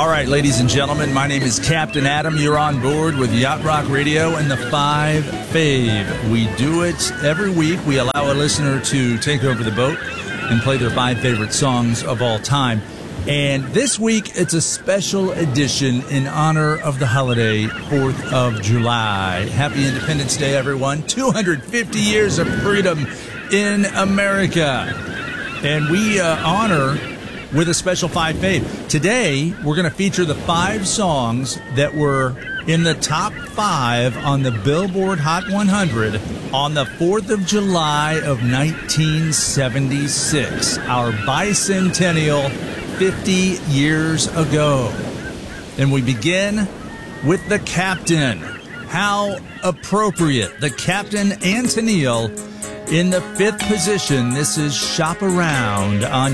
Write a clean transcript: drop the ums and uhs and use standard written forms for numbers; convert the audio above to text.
All right, ladies and gentlemen, my name is Captain Adam. You're on board with Yacht Rock Radio and the 5 Fave. We do it every week. We allow a listener to take over the boat and play their 5 favorite songs of all time. And this week, it's a special edition in honor of the holiday, 4th of July. Happy Independence Day, everyone. 250 years of freedom in America. And we honor with a special 5 Fave. Today, we're going to feature the 5 songs that were in the top 5 on the Billboard Hot 100 on the 4th of July of 1976, our bicentennial 50 years ago. And we begin with the Captain. How appropriate. The Captain and Tennille in the 5th position. This is Shop Around on